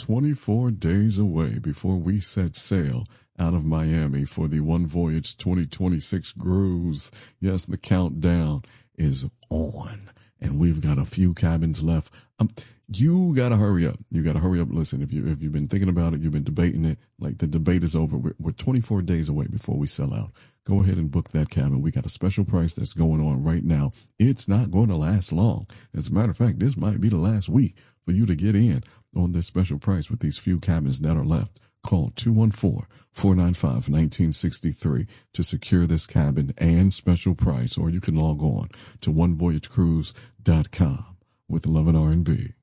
24 days away before we set sail out of Miami for the One Voyage 2026 cruise. Yes, the countdown is on, and we've got a few cabins left. You gotta hurry up. You gotta hurry up. Listen, if you've been thinking about it, you've been debating it. Like, the debate is over. We're 24 days away before we sell out. Go ahead and book that cabin. We got a special price that's going on right now. It's not going to last long. As a matter of fact, this might be the last week for you to get in on this special price with these few cabins that are left. Call 214-495-1963 to secure this cabin and special price, or you can log on to onevoyagecruise.com with Love and R&B.